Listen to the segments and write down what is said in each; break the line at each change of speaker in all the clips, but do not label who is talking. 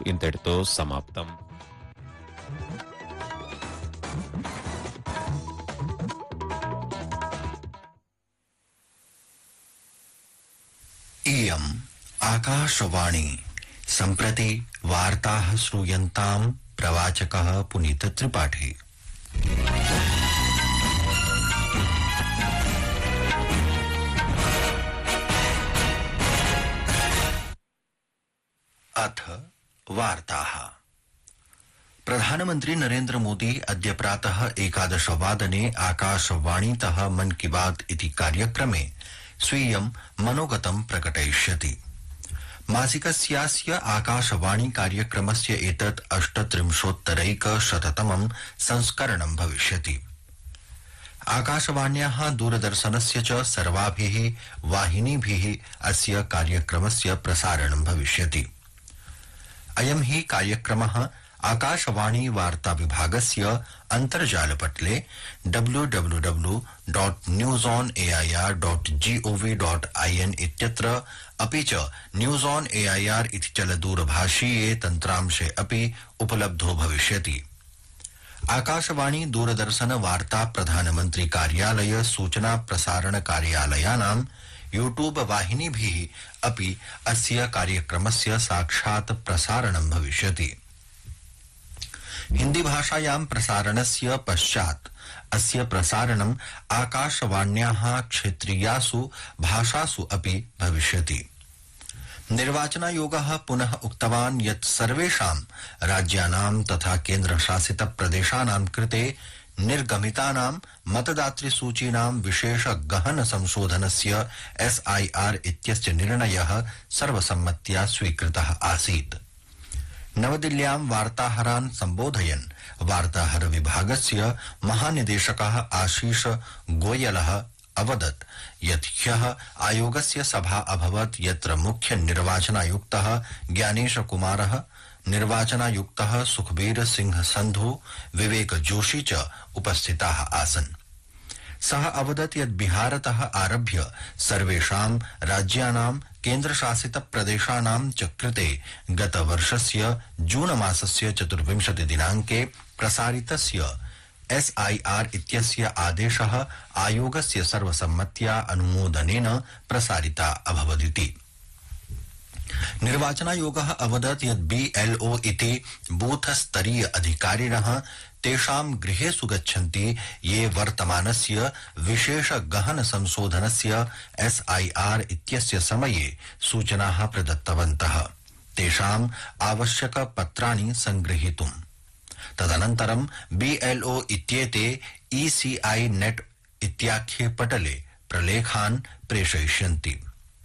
ఇంతటితో సమాప్తం.
इयम् आकाशवाणी सम्प्रति वार्ताः श्रूयन्ताम् प्रवाचकः पुनीत त्रिपाठी। अथ वार्ताः। प्रधानमन्त्री नरेन्द्र मोदी अद्य प्रातः 11 वादने आकाशवाणीतः मन की बात इति कार्यक्रमे स्वीयं मनोगतं प्रकटयिष्यति। मासिकस्यास्य आकाशवाणी कार्यक्रमस्य एतत् 38-तमं संस्करणं भविष्यति। आकाशवाण्याः दूरदर्शनस्य च सर्वाभिः वाहिनीभिः अस्य कार्यक्रमस्य प्रसारणं भविष्यति। अयं हि कार्यक्रमः आकाशवाणी वार्ता विभागस्य अन्तर्जालपटले www.newsonair.gov.in इत्यत्र अपि च न्यूज ऑन एआईआर इति चलदूरभाषीये तन्त्रांशे अपि उपलब्धो भविष्यति। आकाशवाणी दूरदर्शन वार्ता प्रधानमन्त्री कार्यालय सूचना प्रसारण कार्यालयानां यूट्यूब वाहिनीभिः अपि अस्य कार्यक्रमस्य साक्षात् प्रसारणं भविष्यति। हिन्दी भाषायां प्रसारणस्य पश्चात् अस्य प्रसारणम् आकाशवाण्याः क्षेत्रीयासु भाषासु अपि भविष्यति। निर्वाचनायोगः पुनः उक्तवान् यत् सर्वेषां राज्यानां तथा केन्द्रशासित प्रदेशानां कृते निर्गमितानां मतदातृसूचीनां विशेष गहन संशोधनस्य SIR इत्यस्य निर्णयः सर्वसम्मत्या स्वीकृतः आसीत्। नवदिल्ल्यां वार्ताहरान् सम्बोधयन् वार्ताहर विभागस्य महानिदेशकः आशीष गोयलः अवदत् यत् ह्यः आयोगस्य सभा अभवत् यत्र मुख्य निर्वाचनायुक्तः ज्ञानेश कुमारः, निर्वाचनायुक्तः सुखबीर सिंह संधु, विवेक जोशी च उपस्थिताः आसन्। सः अवदत् यत् बिहारतः आरभ्य सर्वेषां राज्यानां केन्द्रशासित प्रदेशानां च कृते गतवर्षस्य जून मासस्य 24 दिनाङ्के प्रसारितस्य SIR इत्यस्य आदेशः आयोगस्य सर्वसम्मत्या अनुमोदनेन प्रसारिता अभवदिति। निर्वाचनायोगः अवदत् यत् BLO इति बूथ स्तरीय अधिकारिणः तेषां गृहेषु गच्छन्ति ये वर्तमानस्य विशेष गहन संशोधनस्य SIR इत्यस्य समये सूचनाः प्रदत्तवन्तः तेषाम् आवश्यक पत्राणि संगृहीतुम्। तदनन्तरं BLO इत्येते ECI नेट इत्याख्ये पटले प्रलेखान् प्रेषयिष्यन्ति।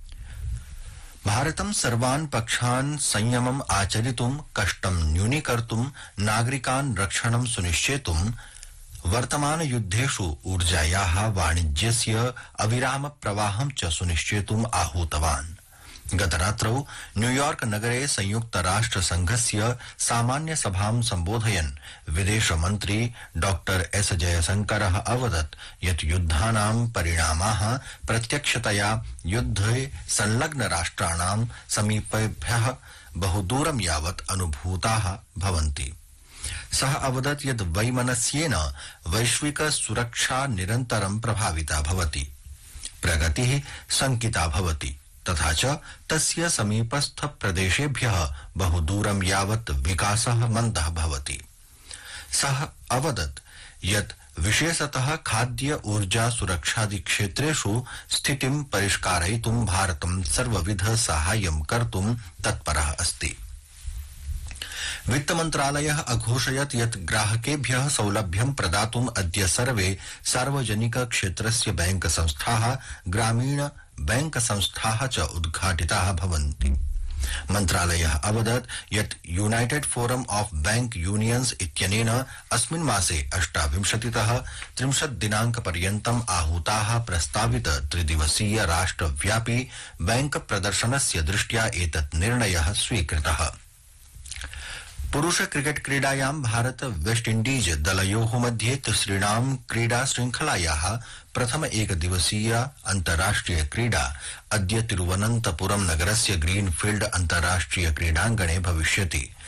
भारतं सर्वान् पक्षान् संयमम् आचरितुं कष्टं न्यूनीकर्तुं नागरिकान् रक्षणं सुनिश्चेतुं वर्तमान युद्धेषु ऊर्जायाः वाणिज्यस्य अविराम प्रवाहं च सुनिश्चेतुम् आहूतवान्। गतरात्रौ न्यूयॉर्क नगरे संयुक्त राष्ट्र संघस्य सामान्य सभां सम्बोधयन् विदेश मन्त्री डॉक्टर S जयशंकरः अवदत् यत् युद्धानां परिणामाः प्रत्यक्षतया युद्धे संलग्न राष्ट्राणां समीपेभ्यः बहुदूरं यावत् अनुभूताः भवन्ति। सः अवदत् यत् वैमनस्येन वैश्विक सुरक्षा निरन्तरं प्रभाविता भवति, प्रगतिः शंकिता भवति तथा च तस्य समीपस्थ प्रदेशेभ्यः बहुदूरं यावत् विकासः मन्दः भवति। सः अवदत् यत् विशेषतः खाद्य ऊर्जा सुरक्षादि क्षेत्रेषु स्थितिं परिष्कारयितुं भारतं सर्वविध साहाय्यं कर्तुं तत्परः अस्ति। वित्तमन्त्रालयः अघोषयत् यत् ग्राहकेभ्यः सौलभ्यं प्रदातुम् अद्य सर्वे सार्वजनिक क्षेत्रस्य बैंक संस्थाः, ग्रामीण बैंक संस्थाः च उद्घाटिताः भवन्ति। मन्त्रालयः अवदत् यत् United forum of bank unions इत्यनेन अस्मिन् मासे 28तः 30 दिनाङ्कपर्यन्तम् आहूताः प्रस्तावित त्रिदिवसीय राष्ट्रव्यापी बैंक प्रदर्शनस्य दृष्ट्या एतत् निर्णयः स्वीकृतः। पुरुष क्रिकेट क्रीडायां भारत वेस्ट इंडीज दलयोः मध्ये तिसृणां क्रीडा श्रृंखलायाः प्रथम एकदिवसीय अन्ताराष्ट्रिय क्रीडा अद्य तिरुवनन्तपुरं नगरस्य ग्रीनफील्ड अन्ताराष्ट्रिय क्रीडाङ्गणे भविष्यति।